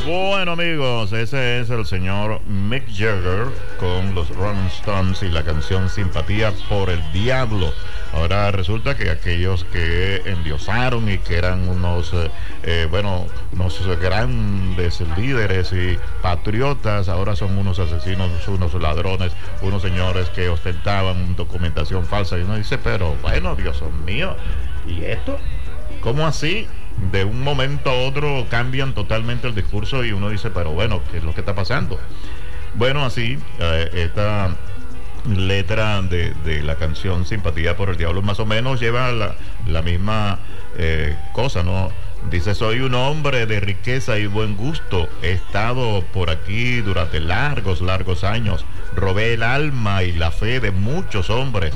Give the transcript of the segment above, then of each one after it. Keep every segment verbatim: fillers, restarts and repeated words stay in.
Bueno, amigos, ese es el señor Mick Jagger con los Rolling Stones y la canción Simpatía por el Diablo. Ahora resulta que aquellos que endiosaron y que eran unos, eh, eh, bueno, unos grandes líderes y patriotas, ahora son unos asesinos, unos ladrones, unos señores que ostentaban documentación falsa. Y uno dice, pero bueno, Dios mío, ¿y esto? ¿Cómo así? De un momento a otro cambian totalmente el discurso y uno dice, pero bueno, ¿qué es lo que está pasando? Bueno, así, eh, esta letra de, de la canción Simpatía por el Diablo más o menos lleva la, la misma eh, cosa, ¿no? Dice, soy un hombre de riqueza y buen gusto, he estado por aquí durante largos, largos años, robé el alma y la fe de muchos hombres.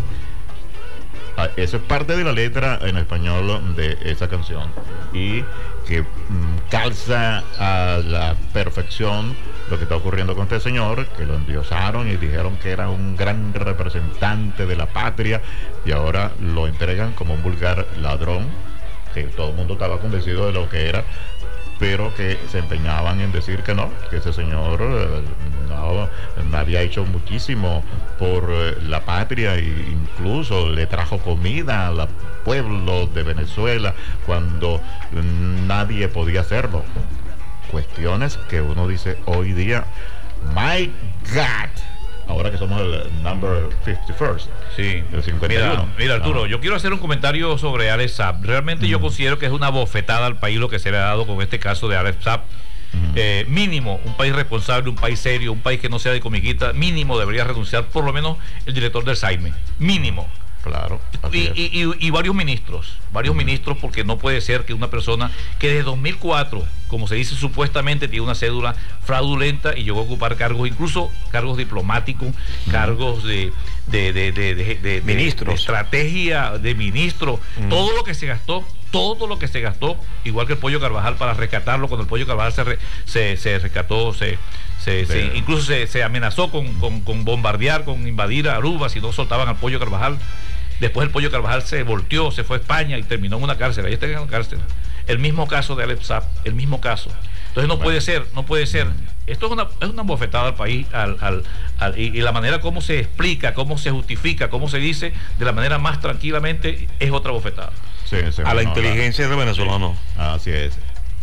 Eso es parte de la letra en español de esa canción y que mm, calza a la perfección lo que está ocurriendo con este señor, que lo endiosaron y dijeron que era un gran representante de la patria y ahora lo entregan como un vulgar ladrón, que todo el mundo estaba convencido de lo que era, pero que se empeñaban en decir que no, que ese señor eh, no, no había hecho muchísimo por eh, la patria e incluso le trajo comida al pueblo de Venezuela cuando nadie podía hacerlo. Cuestiones que uno dice hoy día, my God, ahora que somos el number fifty-first. Sí, el cincuenta y uno. Mira, mira Arturo, ah. yo quiero hacer un comentario sobre Alex Saab. Realmente mm. yo considero que es una bofetada al país lo que se le ha dado con este caso de Alex Saab. Mm. Eh, mínimo, un país responsable, un país serio, un país que no sea de comiquita, mínimo debería renunciar por lo menos el director del SAIME. Mínimo. Claro. Y, y, y, y varios ministros, varios uh-huh. ministros, porque no puede ser que una persona que desde dos mil cuatro, como se dice supuestamente, tiene una cédula fraudulenta y llegó a ocupar cargos, incluso cargos diplomáticos, uh-huh. cargos de, de, de, de, de, de ministros, de, de estrategia de ministro, uh-huh. todo lo que se gastó, todo lo que se gastó, igual que el Pollo Carvajal para rescatarlo, cuando el Pollo Carvajal se, re, se, se rescató, se Se, se, incluso se, se amenazó con, con, con bombardear, con invadir a Aruba si no soltaban al Pollo Carvajal. Después el Pollo Carvajal se volteó, se fue a España y terminó en una cárcel. Ahí está en la cárcel. El mismo caso de Alex Saab, el mismo caso. Entonces no bueno. puede ser, no puede ser. Esto es una, es una bofetada al país al, al, al, y, y la manera como se explica, cómo se justifica, cómo se dice de la manera más tranquilamente es otra bofetada. Sí, sí, a la no, inteligencia la, de venezolano. Sí, así es.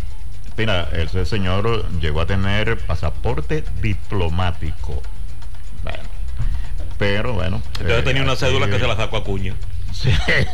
Mira, ese señor llegó a tener pasaporte diplomático. Bueno, pero bueno. Entonces eh, tenía una cédula eh, que se la sacó a Acuña. Sí.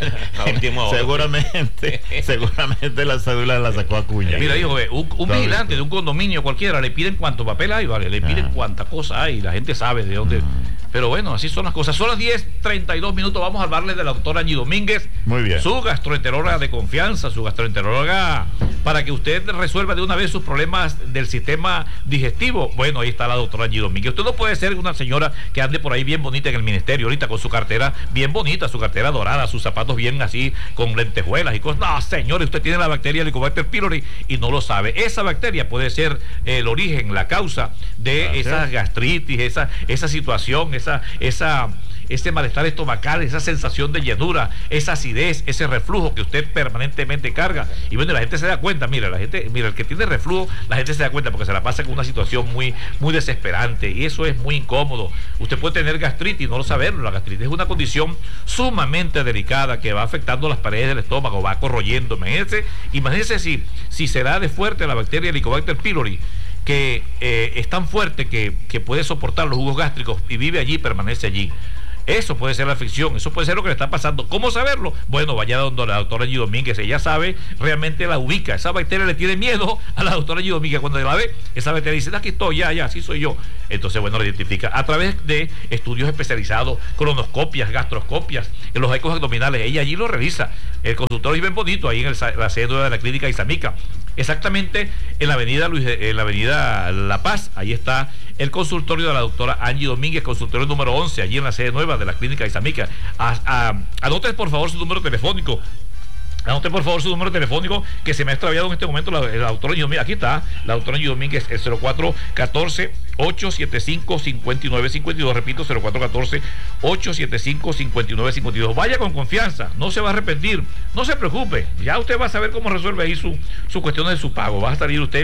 A última hora. Seguramente, seguramente la cédula la sacó Acuña. Mira, hijo, un, un vigilante de un condominio cualquiera le piden cuánto papel hay, vale, le piden ah. cuánta cosa hay, la gente sabe de dónde. Ah. Pero bueno, así son las cosas. Son las diez treinta y dos minutos. Vamos a hablarles de la doctora Angie Domínguez. Muy bien. Su gastroenteróloga de confianza, su gastroenteróloga para que usted resuelva de una vez sus problemas del sistema digestivo. Bueno, ahí está la doctora Angie Domínguez. Usted no puede ser una señora que ande por ahí bien bonita en el ministerio ahorita con su cartera bien bonita, su cartera dorada, sus zapatos bien así con lentejuelas y cosas. No, señores, usted tiene la bacteria Helicobacter pylori y no lo sabe. Esa bacteria puede ser el origen, la causa de Gracias. esa gastritis, esa, esa situación, esa, esa, ese malestar estomacal, esa sensación de llenura, esa acidez, ese reflujo que usted permanentemente carga. Y bueno, la gente se da cuenta, mira, la gente, mira, el que tiene reflujo, la gente se da cuenta porque se la pasa con una situación muy, muy desesperante y eso es muy incómodo. Usted puede tener gastritis y no lo saberlo. La gastritis es una condición sumamente delicada que va afectando las paredes del estómago, va corroyendo. Imagínense, imagínense si, si se da de fuerte la bacteria Helicobacter pylori, que eh, es tan fuerte que, que puede soportar los jugos gástricos y vive allí, permanece allí. Eso puede ser la afección, eso puede ser lo que le está pasando. ¿Cómo saberlo? Bueno, vaya donde la doctora Angie Domínguez, ella sabe, realmente la ubica. Esa bacteria le tiene miedo a la doctora Angie Domínguez. Cuando la ve, esa bacteria dice, aquí estoy, ya, ya, así soy yo. Entonces, bueno, la identifica a través de estudios especializados, colonoscopias, gastroscopias, en los ecos abdominales. Ella allí lo revisa. El consultorio es bien bonito, ahí en el, la sede de la clínica Isamica. Exactamente en la avenida Luis de, en la avenida La Paz, ahí está el consultorio de la doctora Angie Domínguez, consultorio número once, allí en la sede nueva de la clínica Isamica. A, a, anote por favor su número telefónico. Anote por favor su número telefónico que se me ha extraviado en este momento la, la doctora Angie Domínguez. Aquí está, la doctora Angie Domínguez, el cero cuatro uno cuatro, ocho siete cinco, cinco nueve cinco dos. Repito, cero cuatro uno cuatro, ocho siete cinco, cinco nueve cinco dos. Vaya con confianza, no se va a arrepentir, no se preocupe. Ya usted va a saber cómo resuelve ahí su, su cuestiones de su pago. Va a salir usted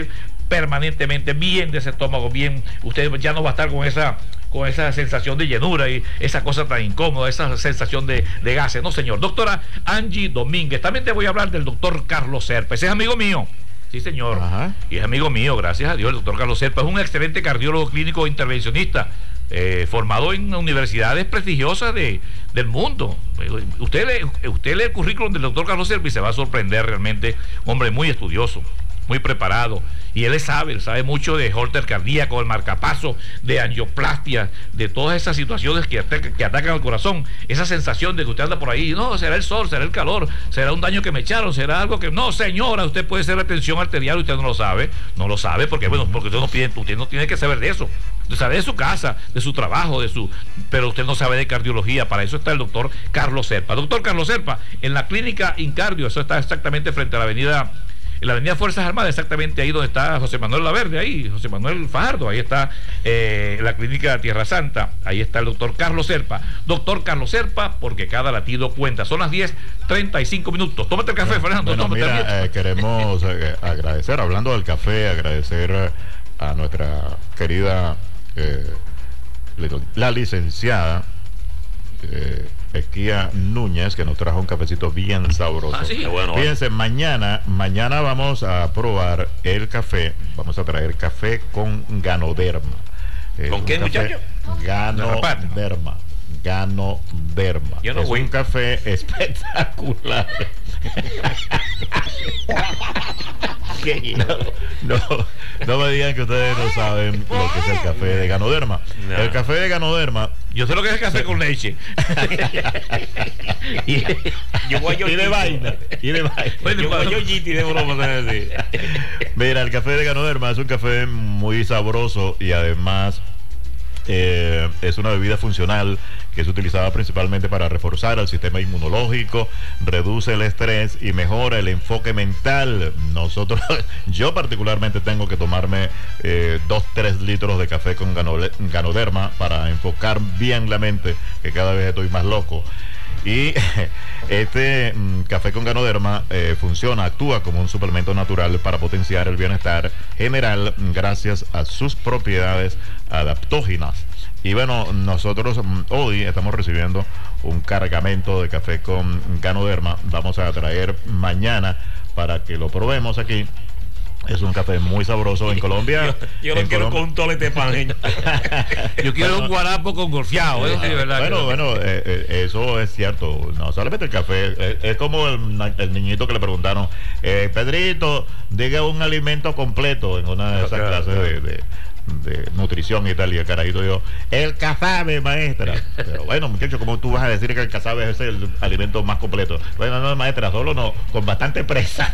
permanentemente bien de ese estómago, bien, usted ya no va a estar con esa con esa sensación de llenura y esa cosa tan incómoda, esa sensación de, de gases. No, señor. Doctora Angie Domínguez. También te voy a hablar del doctor Carlos Serpa. Ese es amigo mío. Sí, señor. Ajá. Y es amigo mío, gracias a Dios. El doctor Carlos Serpa es un excelente cardiólogo clínico intervencionista, eh, formado en universidades prestigiosas de, del mundo. Usted lee, usted lee el currículum del doctor Carlos Serpa y se va a sorprender realmente. Hombre muy estudioso, muy preparado, y él sabe, él sabe mucho de holter cardíaco, el marcapaso, de angioplastia, de todas esas situaciones que, ataca, que atacan al corazón, esa sensación de que usted anda por ahí, no, será el sol, será el calor, será un daño que me echaron, será algo que, no, señora, usted puede ser la tensión arterial, usted no lo sabe, no lo sabe, porque bueno, porque usted no, pide, usted no tiene que saber de eso, usted sabe de su casa, de su trabajo, de su, pero usted no sabe de cardiología. Para eso está el doctor Carlos Serpa. Doctor Carlos Serpa, en la clínica Incardio, eso está exactamente frente a la avenida en la avenida Fuerzas Armadas, exactamente ahí donde está José Manuel Laverde, ahí, José Manuel Fajardo, ahí está eh, la clínica Tierra Santa, ahí está el doctor Carlos Serpa. Doctor Carlos Serpa, porque cada latido cuenta. Son las diez treinta y cinco minutos. Tómate el café, bueno, Fernando. Bueno, tómate mira, eh, queremos eh, agradecer, hablando del café, agradecer a nuestra querida, eh, la licenciada eh, Esquía Núñez, que nos trajo un cafecito bien sabroso. Ah, sí, bueno. Fíjense, mañana, mañana vamos a probar el café, vamos a traer café con Ganoderma. Eh, ¿Con qué, muchacho? Ganoderma. Ganoderma. Yo no es voy. un café espectacular. no, no, no me digan que ustedes no saben lo que es el café de Ganoderma. No. El café de Ganoderma, yo sé lo que es el café con leche. y, yo voy a y de vaina. Y de vaina. Bueno, yo voy a y de broma. Mira, el café de Ganoderma es un café muy sabroso y además Eh, es una bebida funcional que es utilizada principalmente para reforzar el sistema inmunológico, reduce el estrés y mejora el enfoque mental. Nosotros, yo particularmente tengo que tomarme eh, dos, tres litros de café con Ganoderma para enfocar bien la mente, que cada vez estoy más loco. Y este mm, café con Ganoderma eh, funciona, actúa como un suplemento natural para potenciar el bienestar general gracias a sus propiedades adaptógenas. Y bueno, nosotros mm, hoy estamos recibiendo un cargamento de café con Ganoderma. Vamos a traer mañana para que lo probemos aquí. Es un café muy sabroso en Colombia. Yo, yo lo quiero Colombia. con un tolete pan. Yo quiero bueno, un guarapo con golfeado. ¿eh? Sí, ¿verdad? Bueno, bueno, eh, eh, eso es cierto. No solamente el café. Eh, es como el, el niñito que le preguntaron, eh, Pedrito, diga un alimento completo en una de esas okay, clases okay. de... de de nutrición y tal, y el carajito dijo, el casabe, maestra. Pero bueno, muchachos, ¿cómo tú vas a decir que el casabe es el alimento más completo? Bueno, no, maestra, solo no, con bastante presa.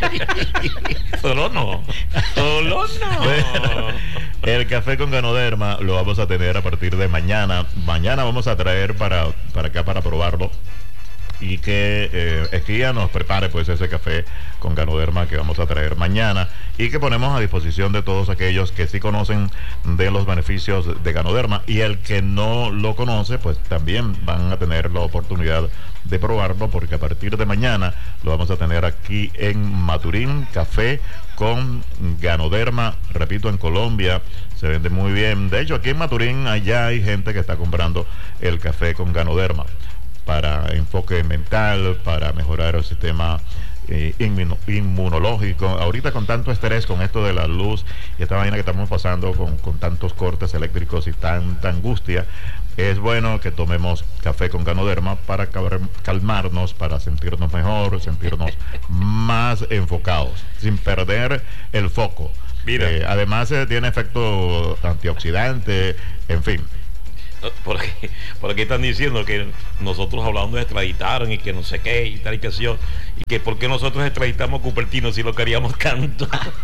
Solo no. Solo no. Bueno, el café con Ganoderma lo vamos a tener a partir de mañana. Mañana vamos a traer para, para acá para probarlo. Y que eh, Esquía nos prepare pues ese café con Ganoderma que vamos a traer mañana y que ponemos a disposición de todos aquellos que sí conocen de los beneficios de Ganoderma, y el que no lo conoce pues también van a tener la oportunidad de probarlo, porque a partir de mañana lo vamos a tener aquí en Maturín, café con Ganoderma. Repito, en Colombia se vende muy bien. De hecho, aquí en Maturín allá hay gente que está comprando el café con Ganoderma para enfoque mental, para mejorar el sistema eh, inmunológico. Ahorita con tanto estrés, con esto de la luz y esta vaina que estamos pasando con, con tantos cortes eléctricos y tanta angustia, es bueno que tomemos café con Ganoderma para calmarnos, para sentirnos mejor, sentirnos más enfocados, sin perder el foco. Mira. Eh, además eh, tiene efecto antioxidante, en fin. Por aquí, por aquí están diciendo que nosotros hablando de extraditar y que no sé qué y tal y que sí, y que por qué nosotros extraditamos a Cupertino si lo queríamos tanto.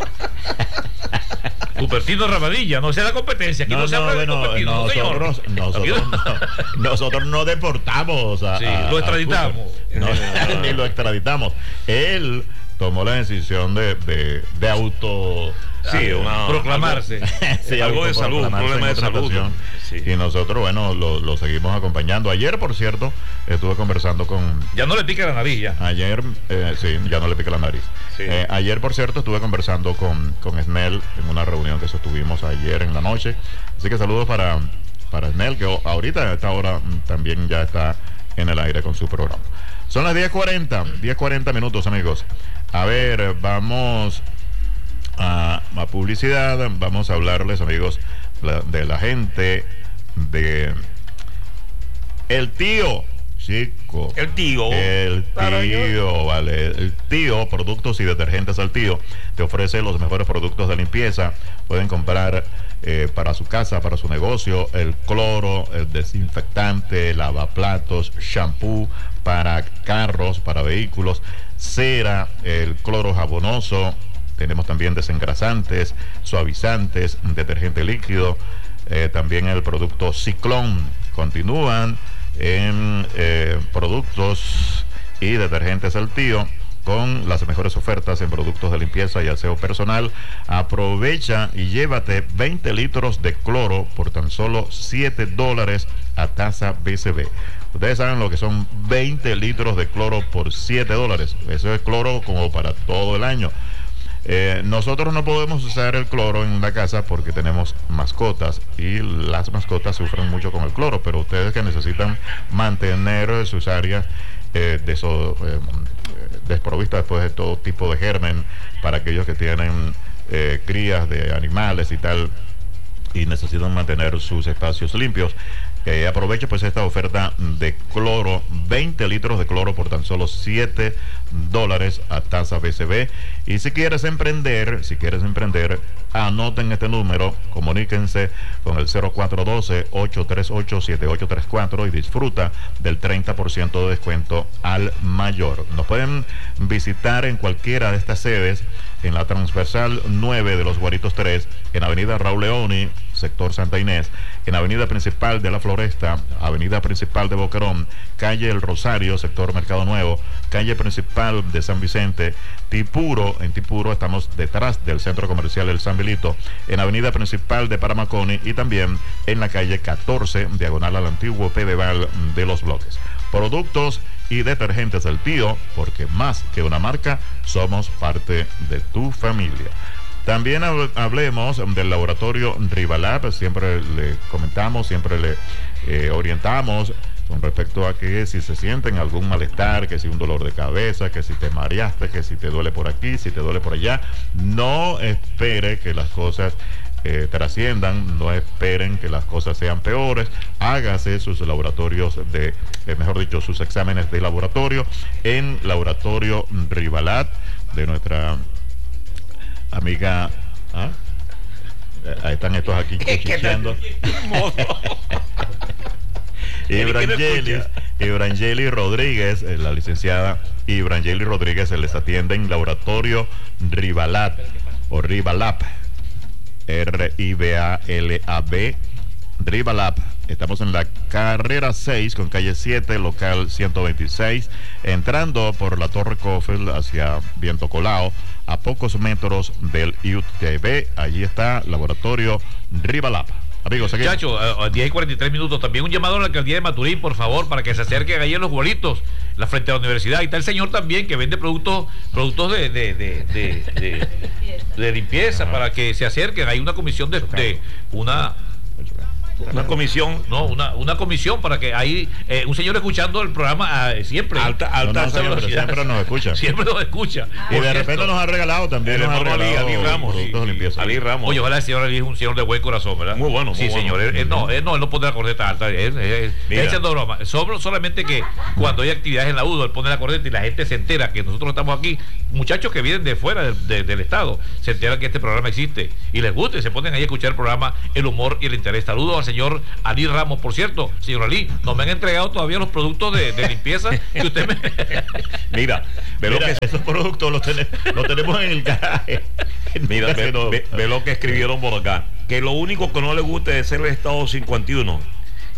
Cupertino Rabadilla, no sea la competencia, aquí no, no se habla bueno, de Cupertino, nosotros, señor. Nosotros, no, nosotros no deportamos a, sí, a, lo extraditamos. A no, ni lo extraditamos. Él tomó la decisión de, de, de auto sí, una, proclamarse. Sí, algo de salud, un problema de salud. Sí. Y nosotros, bueno, lo, lo seguimos acompañando. Ayer, por cierto, estuve conversando con... Ya no le pica la nariz, ya. Ayer, eh, sí, ya no le pica la nariz. Sí. Eh, ayer, por cierto, estuve conversando con, con Esmel en una reunión que sostuvimos ayer en la noche. Así que saludos para, para Esmel, que ahorita a esta hora también ya está en el aire con su programa. Son las diez cuarenta, diez cuarenta minutos, amigos. A ver, vamos a, a publicidad. Vamos a hablarles, amigos, la, de la gente de El Tío, chico. El Tío. El Tío, vale. El Tío, productos y detergentes al Tío, te ofrece los mejores productos de limpieza. Pueden comprar eh, para su casa, para su negocio, el cloro, el desinfectante, lavaplatos, shampoo para carros, para vehículos, cera, el cloro jabonoso. Tenemos también desengrasantes, suavizantes, detergente líquido, eh, también el producto Ciclón. Continúan en eh, productos y detergentes al Tío con las mejores ofertas en productos de limpieza y aseo personal. Aprovecha y llévate veinte litros de cloro por tan solo siete dólares a tasa B C B. Ustedes saben lo que son veinte litros de cloro por siete dólares. Eso es cloro como para todo el año. Eh, nosotros no podemos usar el cloro en la casa porque tenemos mascotas y las mascotas sufren mucho con el cloro, pero ustedes que necesitan mantener sus áreas eh, de eso, eh, desprovistas después de todo tipo de germen, para aquellos que tienen eh, crías de animales y tal y necesitan mantener sus espacios limpios, Eh, aproveche pues esta oferta de cloro, veinte litros de cloro por tan solo siete dólares a tasa B C B. Y si quieres emprender, si quieres emprender, anoten este número, comuníquense con el cero cuatro uno dos, ocho tres ocho, siete ocho tres cuatro y disfruta del treinta por ciento de descuento al mayor. Nos pueden visitar en cualquiera de estas sedes, en la transversal nueve de los Guaritos tres, en avenida Raúl Leoni, sector Santa Inés, en avenida principal de La Floresta, avenida principal de Boquerón, calle El Rosario, sector Mercado Nuevo, calle principal de San Vicente, Tipuro, en Tipuro estamos detrás del centro comercial El San Vilito, en avenida principal de Paramaconi y también en la calle catorce, diagonal al antiguo Pedeval de Los Bloques. Productos y detergentes del Tío, porque más que una marca, somos parte de tu familia. También hablemos del laboratorio Rivalab. Siempre le comentamos, siempre le eh, orientamos con respecto a que si se sienten algún malestar, que si un dolor de cabeza, que si te mareaste, que si te duele por aquí, si te duele por allá, no espere que las cosas eh, trasciendan, no esperen que las cosas sean peores. Hágase sus laboratorios de, eh, mejor dicho, sus exámenes de laboratorio en Laboratorio Rivalab de nuestra amiga, ¿ah? Ahí están estos aquí cuchicheando. Ibrangeli, Ibrangeli Rodríguez, la licenciada Ibrangeli Rodríguez, se les atiende en Laboratorio Rivalab o Rivalab, R I V A L A B, Rivalab. Estamos en la carrera seis con calle siete, local ciento veintiséis, entrando por la Torre Coffel hacia Viento Colao, a pocos metros del I U T V. Allí está Laboratorio Rivalab. Amigos, aquí. Muchachos, a diez y cuarenta y tres minutos. También un llamado a la alcaldía de Maturín, por favor, para que se acerquen ahí en los Guaritos, la frente a la universidad. Y está el señor también que vende productos productos de, de, de, de, de, de limpieza, para que se acerquen. Hay una comisión de, de una. Una comisión. No, una, una comisión para que hay eh, un señor escuchando el programa eh, siempre. Alta, alta, no, no, alta señor, siempre nos escucha. Siempre nos escucha. Y de repente nos ha regalado también. El nos ha regalado Ali Ramos. productos de limpieza. Ali Ramos. Oye, ojalá el señor Ali es un señor de buen corazón, ¿verdad? Muy bueno, muy sí, bueno. señor. Él, él, no, él no, él no pone la corneta alta. Él, él, él, él echando broma. Solo, solamente que cuando hay actividades en la U D O, él pone la corneta y la gente se entera que nosotros estamos aquí. Muchachos que vienen de fuera de, de, del estado se enteran que este programa existe y les gusta y se ponen ahí a escuchar el programa, el humor y el interés. Saludos al señor Ali Ramos. Por cierto, señor Ali, no me han entregado todavía los productos de, de limpieza que usted me... Mira, ve lo Mira, que esos productos los, ten, los tenemos en el garaje. Mira, ve, ve, ve lo que escribieron por acá. Que lo único que no le gusta es el Estado cincuenta y uno.